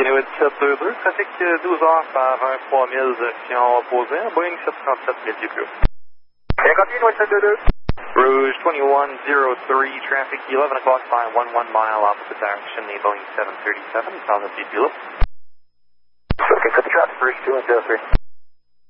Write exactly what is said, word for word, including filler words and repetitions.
Inuit sept deux deux, trafic douze heures par un trois mille, direction opposée, Boeing sept cent trente-sept, mille plus. Bien, continue, Inuit sept deux deux. Rouge twenty-one oh three, traffic eleven o'clock by one one mile opposite direction, the Boeing seven thirty-seven, one thousand feet below. Okay, cut the traffic, Rouge two one oh three.